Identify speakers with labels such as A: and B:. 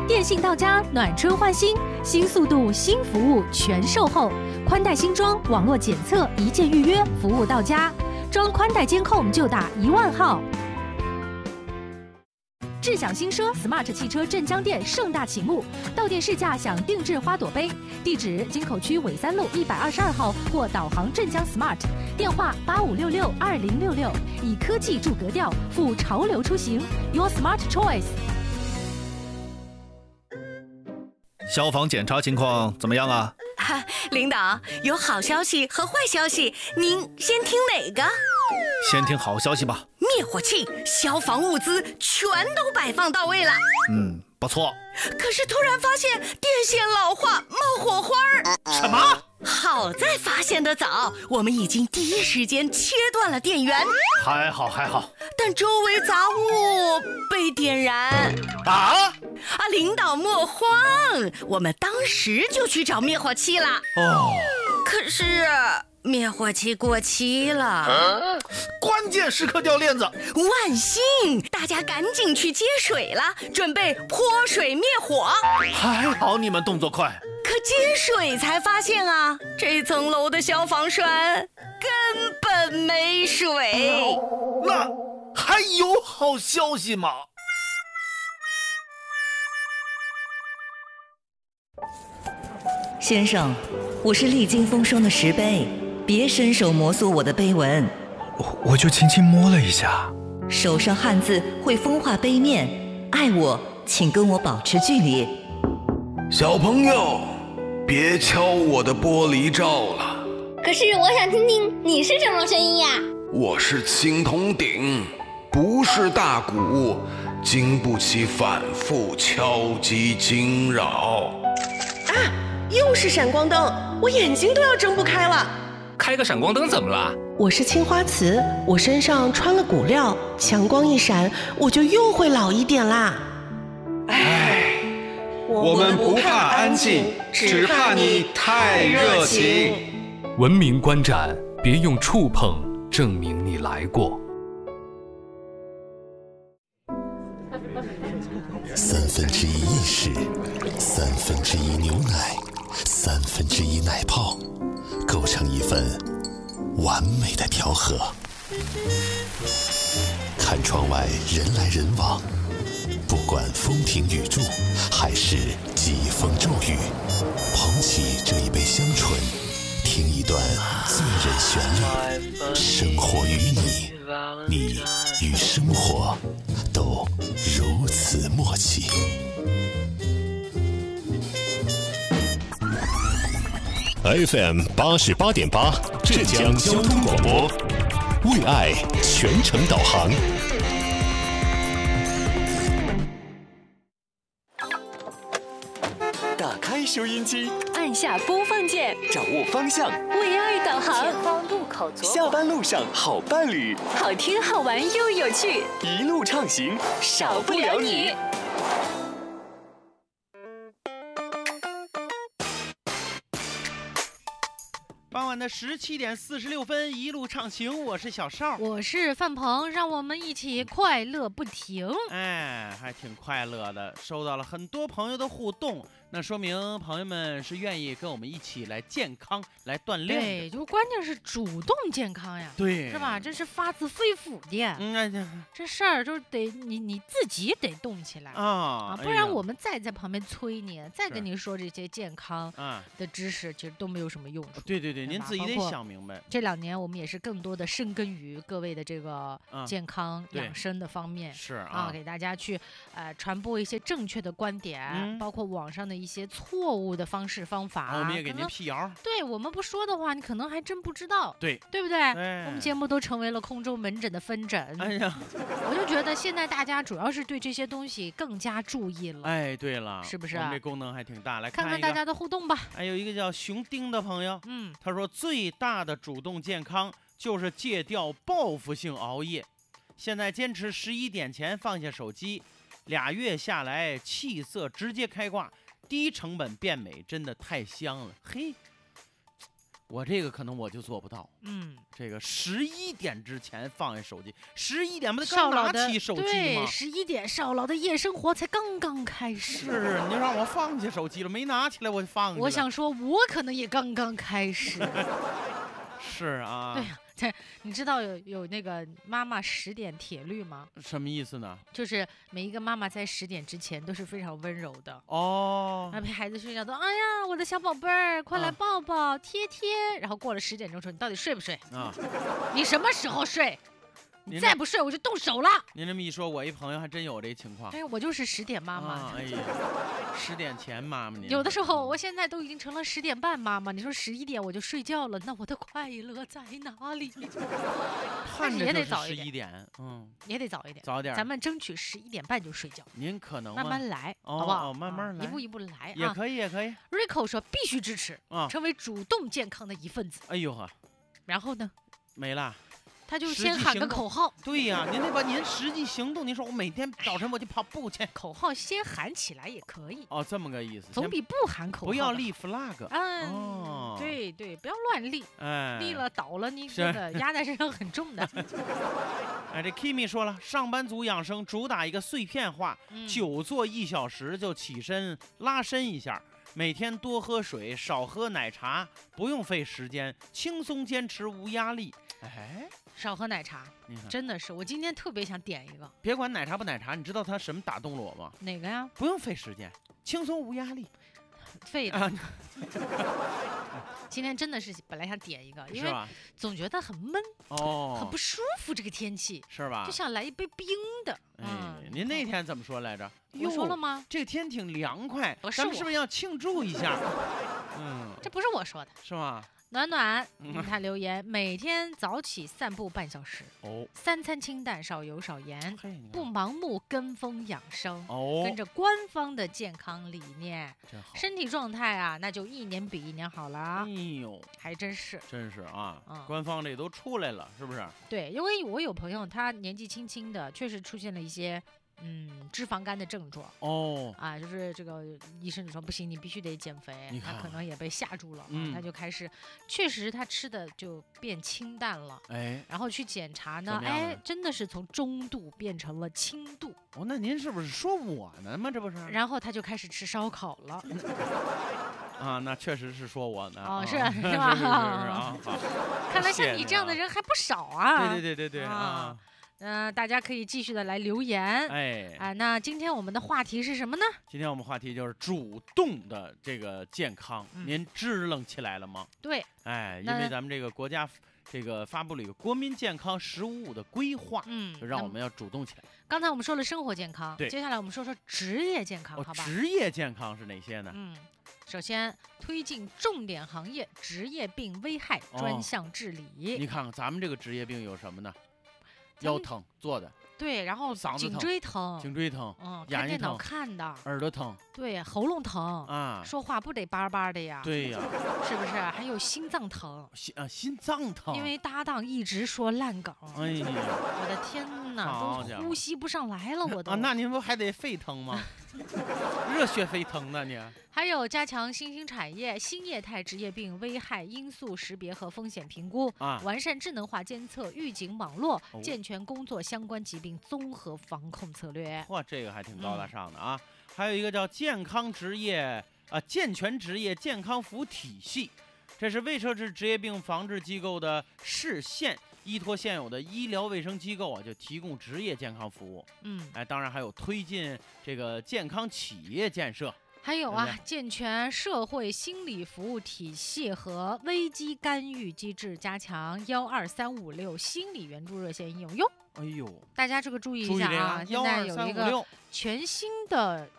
A: 电信到家，暖春换新，新速度、新服务全售后，宽带新装，网络检测，一键预约，服务到家。装宽带监控就打10000号。智享新车 Smart 汽车镇江店盛大启幕，到店试驾享定制花朵杯。地址：京口区纬3路122号或导航镇江 Smart， 电话85662066。以科技助格调，赴潮流出行 ，Your Smart Choice。
B: 消防检查情况怎么样啊？
C: 领导，有好消息和坏消息，您先听哪个？
B: 先听好消息吧。
C: 灭火器、消防物资全都摆放到位了。
B: 不错。
C: 可是突然发现电线老化，冒火花儿。
B: 什么？
C: 好在发现的早，我们已经第一时间切断了电源。
B: 还好。
C: 但周围杂物被点燃。领导莫慌，我们当时就去找灭火器了。可是灭火器过期了，
B: 关键时刻掉链子。
C: 万幸，大家赶紧去接水了，准备泼水灭火。
B: 还好你们动作快。
C: 可接水才发现啊，这层楼的消防栓根本没水。
B: 那还有好消息吗？
D: 先生，我是历经风霜的石碑，别伸手摩挲我的碑文。
E: 我就轻轻摸了一下。
D: 手上汗渍会风化碑面，爱我请跟我保持距离。
F: 小朋友，别敲我的玻璃罩了。
G: 可是我想听听你是什么声音呀？
F: 我是青铜鼎，不是大鼓，经不起反复敲击惊扰。
H: 又是闪光灯，我眼睛都要睁不开了。
I: 开个闪光灯怎么了？
H: 我是青花瓷，我身上穿了骨料，强光一闪，我就又会老一点啦。
J: 我们不怕安静，只怕你太热情。
K: 文明观展，别用触碰证明你来过。
L: 1/3意式，1/3牛奶，1/3奶泡，构成一份完美的调和。看窗外人来人往，不管风停雨住，还是疾风骤雨，捧起这一杯香醇，听一段醉人旋律。生活与你，你与生活都如此默契。FM 88.8，浙江交通广播，为爱全程导航。
M: 打开收音机，
N: 按下播放键，
M: 掌握方向，
N: 为爱导航。
G: 前方路口左。
M: 下班路上好伴侣，
N: 好听好玩又有趣，
M: 一路畅行，少不了你。
O: 傍晚的17点46分，一路畅行，我是小邵，
A: 我是范鹏，让我们一起快乐不停。
O: 还挺快乐的，收到了很多朋友的互动，那说明朋友们是愿意跟我们一起来健康来锻炼的。
A: 对，就关键是主动健康呀，
O: 对，
A: 是吧？这是发自肺腑的。这事儿就是得你自己得动起来啊，不然我们再在旁边催你，再跟你说这些健康的知识，其实都没有什么用处。
O: 对，您自己得想明白。
A: 这2年我们也是更多的深耕于各位的这个健康养生的方面，
O: 是啊，
A: 给大家去传播一些正确的观点，包括网上的一些错误的方式方法，
O: 我们也给您辟谣。
A: 对，我们不说的话，你可能还真不知道，
O: 对
A: 不对？我们节目都成为了空中门诊的分诊。我就觉得现在大家主要是对这些东西更加注意了。
O: 对了，
A: 是不是？
O: 我们这功能还挺大，来
A: 看看大家的互动吧。
O: 有一个叫熊丁的朋友，他说最大的主动健康就是戒掉报复性熬夜。现在坚持11点前放下手机，2月下来气色直接开挂，低成本变美，真的太香了。嘿， 我这个可能我就做不到。这个11点之前放下手机，11点不得刚拿起手机吗？
A: 对，11点少老的夜生活才刚刚开始。
O: 是，你让我放下手机了，没拿起来我就放下了。
A: 我想说，我可能也刚刚开始。
O: 是啊。
A: 对呀。你知道有那个妈妈10点铁律吗？
O: 什么意思呢？
A: 就是每一个妈妈在10点之前都是非常温柔的
O: 哦。
A: 陪孩子睡觉都哎呀，我的小宝贝儿，快来抱抱贴贴。然后过了10点钟说你到底睡不睡啊？你什么时候睡？你再不睡我就动手了。
O: 您这么一说，我一朋友还真有这情况。
A: 哎，我就是10点妈妈。
O: 哎呀，10点前妈妈您。
A: 有的时候我现在都已经成了10点半妈妈。你说11点我就睡觉了，那我的快乐在哪里？但是也得早一点。也得早一点。
O: 早点。
A: 咱们争取11点半就睡觉。
O: 您可能吗？
A: 慢慢来，好不好？
O: 慢慢来，
A: 一步一步来。
O: 也可以，也可以。
A: Rico 说必须支持成为主动健康的一份子。
O: 哎呦呵。
A: 然后呢？
O: 没了。
A: 他就先喊个口号。
O: 对呀，您得把您实际行动。您说我每天早晨我就跑步去，
A: 口号先喊起来也可以。
O: 哦，这么个意思，
A: 总比不喊口号。
O: 不要立 flag。
A: 对对，不要乱立。立了倒了，你这个压在身上很重的。
O: 哎，这 Kimi 说了，上班族养生主打一个碎片化，久坐1小时就起身拉伸一下。每天多喝水，少喝奶茶，不用费时间，轻松坚持无压力。哎，
A: 少喝奶茶，真的是，我今天特别想点一个。
O: 别管奶茶不奶茶，你知道它什么打动了我吗？
A: 哪个呀？
O: 不用费时间，轻松无压力。
A: 费的。今天真的是本来想点一个，因为总觉得很闷很不舒服，这个天气
O: 是吧？
A: 就想来一杯冰的。
O: 您那天怎么说来着？
A: 我说了吗？
O: 这个天挺凉快，咱们是不是要庆祝一下？
A: 这不是我说的，
O: 是吗？
A: 暖暖，他留言每天早起散步半小时，3餐清淡，少油少盐，不盲目跟风养生，跟着官方的健康理念，身体状态啊，那就1年比1年好了。
O: 哎呦，
A: 还真是
O: 啊，官方这都出来了，是不是？
A: 对，因为我有朋友，他年纪轻轻的，确实出现了一些。脂肪肝的症状就是这个医生就说不行，你必须得减肥。他可能也被吓住了，他就开始，确实他吃的就变清淡了，然后去检查呢，真的是从中度变成了轻度。
O: 那您是不是说我呢吗？这不是？
A: 然后他就开始吃烧烤了。
O: 那确实是说我呢。
A: 是吧？是
O: 啊。
A: 看来像你这样的人还不少啊。
O: 对啊。
A: 大家可以继续的来留言。那今天我们的话题是什么呢？
O: 今天我们话题就是主动的这个健康，您支棱起来了吗？
A: 对，
O: 因为咱们这个国家这个发布了一个国民健康15的规划，就让我们要主动起来。
A: 刚才我们说了生活健康，接下来我们说说职业健康，好吧？
O: 职业健康是哪些呢？
A: 首先推进重点行业职业病危害专项治理。
O: 你看看咱们这个职业病有什么呢？腰疼坐的，
A: 对，然后颈椎疼，
O: 眼睛疼，
A: 看的，
O: 耳朵疼，
A: 对，喉咙疼啊，说话不得叭叭的呀，
O: 对呀，
A: 是不是？还有心脏疼，
O: 心脏疼，
A: 因为搭档一直说烂梗，
O: 哎呀，
A: 我的天哪，都呼吸不上来了，我都
O: 那您不还得肺疼吗？热血沸腾呢你。
A: 还有加强新兴产业、新业态职业病危害因素识别和风险评估，完善智能化监测预警网络，健全工作相关疾病综合防控策略。
O: 哇，这个还挺高大上的啊！还有一个叫健全职业健康服务体系，这是未设置职业病防治机构的市县依托现有的医疗卫生机构就提供职业健康服务。当然还有推进这个健康企业建设。
A: 还有健全社会心理服务体系和危机干预机制，加强12356心理援助热线应用。
O: 哎呦，
A: 大家这个注意一下啊！现在有一个全新的